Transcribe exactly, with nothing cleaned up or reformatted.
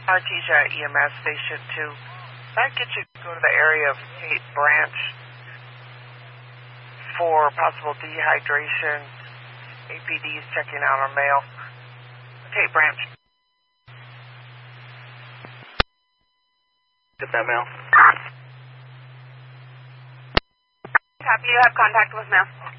Artesia E M S Station two. Can I get you to go to the area of Tate Branch for possible dehydration? A P D is checking out on mail. Tate Branch. Get that mail. Copy, you have contact with mail.